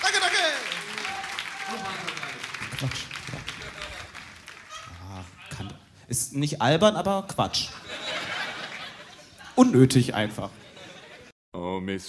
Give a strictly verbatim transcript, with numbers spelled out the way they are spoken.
Danke, danke. Quatsch. Ja. Ja, kann, ist nicht albern, aber Quatsch. Unnötig einfach. Oh, Miss